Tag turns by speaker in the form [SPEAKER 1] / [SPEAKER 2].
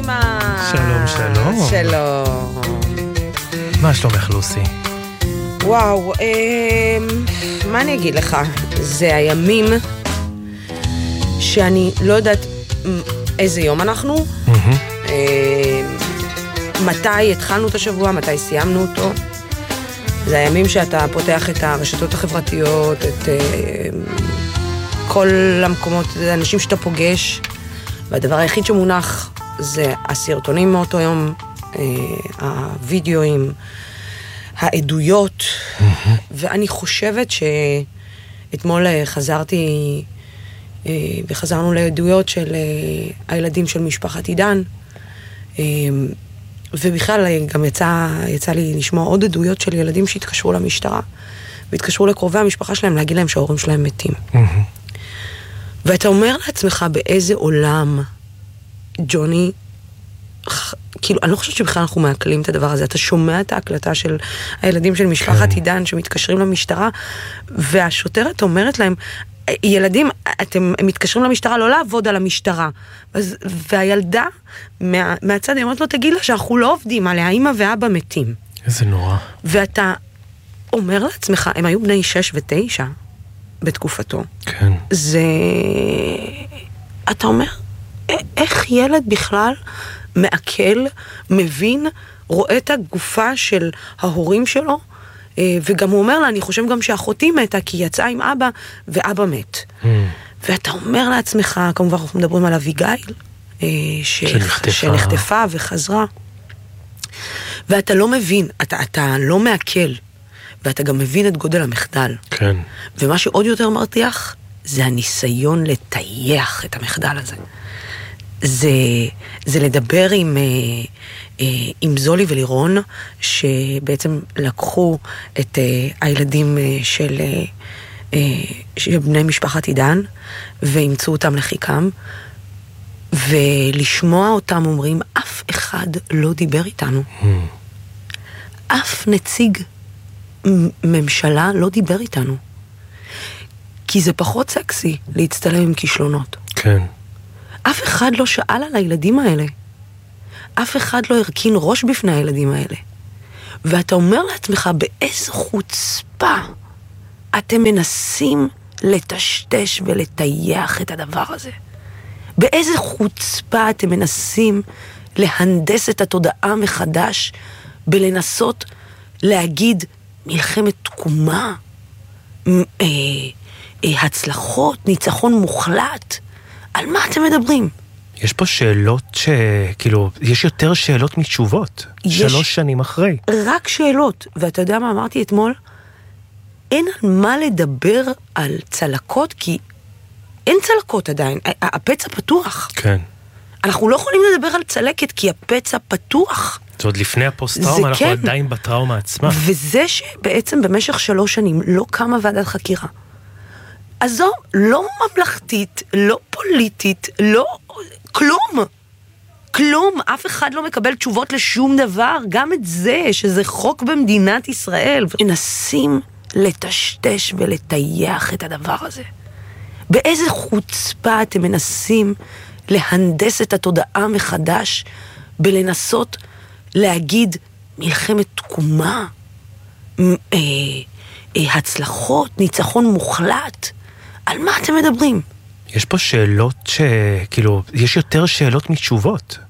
[SPEAKER 1] קדימה.
[SPEAKER 2] שלום, שלום.
[SPEAKER 1] שלום.
[SPEAKER 2] מה שלומך, לוסי?
[SPEAKER 1] וואו, מה אני אגיד לך? זה הימים שאני לא יודעת איזה יום אנחנו, מתי התחלנו את השבוע, מתי סיימנו אותו. זה הימים שאתה פותח את הרשתות החברתיות, את כל המקומות, האנשים שאתה פוגש, והדבר היחיד שמונח זה הסרטונים מאותו יום, הווידאוים, העדויות, ואני חושבת שאתמול וחזרנו לעדויות של הילדים של משפחת עידן, ובכלל גם יצא לי לשמוע עוד עדויות של ילדים שהתקשרו למשטרה, והתקשרו לקרובי המשפחה שלהם להגיד להם שההורים שלהם מתים. ואתה אומר לעצמך באיזה עולם, ג'וני, כאילו, אני לא חושבת שבכלל אנחנו מעכלים את הדבר הזה. אתה שומע את ההקלטה של הילדים של משפחת עידן שמתקשרים למשטרה, והשוטרת אומרת להם, ילדים, הם מתקשרים למשטרה לא לעבוד על המשטרה. והילדה מהצד אומרת לו, תגיד לה שאנחנו לא עובדים עליה, אמא ואבא מתים.
[SPEAKER 2] איזה נורא.
[SPEAKER 1] ואתה אומר לעצמך, הם היו בני 6 ו9 בתקופתו.
[SPEAKER 2] כן.
[SPEAKER 1] אתה אומר, איך ילד בכלל מעכל, מבין, רואה את הגופה של ההורים שלו, וגם הוא אומר לה, אני חושב גם שאחותי מתה, כי היא יצאה עם אבא, ואבא מת. ואתה אומר לעצמך, כמובן אנחנו מדברים על אביגיל, שנחטפה וחזרה, ואתה לא מבין, אתה לא מעכל, ואתה גם מבין את גודל המחדל.
[SPEAKER 2] כן.
[SPEAKER 1] ומה שעוד יותר מרתיח, זה הניסיון לטייח את המחדל הזה. זה לדבר עם זולי ולירון, שבעצם לקחו את הילדים של בני משפחת עידן, ואימצו אותם לחיקם, ולשמוע אותם אומרים, אף אחד לא דיבר איתנו. אף נציג ממשלה לא דיבר איתנו. כי זה פחות סקסי להצטלם עם כישלונות.
[SPEAKER 2] כן.
[SPEAKER 1] אף אחד לא שאל על הילדים האלה. אף אחד לא הרכין ראש בפני הילדים האלה. ואתה אומר לעצמך, באיזו חוצפה אתם מנסים לטשטש ולטייח את הדבר הזה. באיזו חוצפה אתם מנסים להנדס את התודעה מחדש, בלנסות להגיד מלחמת תקומה, הצלחות, ניצחון מוחלט. על מה אתם מדברים?
[SPEAKER 2] יש פה שאלות כאילו, יש יותר שאלות מתשובות. 3 שנים אחרי.
[SPEAKER 1] רק שאלות. ואתה יודע מה אמרתי אתמול? אין על מה לדבר על צלקות, כי אין צלקות עדיין. הפצע פתוח.
[SPEAKER 2] כן.
[SPEAKER 1] אנחנו לא יכולים לדבר על צלקת, כי הפצע פתוח.
[SPEAKER 2] זה עוד לפני הפוסט-טראומה, אנחנו עדיין בטראומה עצמה.
[SPEAKER 1] וזה שבעצם במשך 3 שנים לא קמה ועדת חקירה. אז זו לא ממלכתית, לא פוליטית, לא כלום. כלום, אף אחד לא מקבל תשובות לשום דבר, גם את זה, שזה חוק במדינת ישראל. מנסים לטשטש ולטייח את הדבר הזה. באיזה חוצפה אתם מנסים להנדס את התודעה מחדש, בלנסות להגיד מלחמת תקומה, הצלחות, ניצחון מוחלט. על מה אתם מדברים?
[SPEAKER 2] יש פה שאלות כאילו, יש יותר שאלות מתשובות.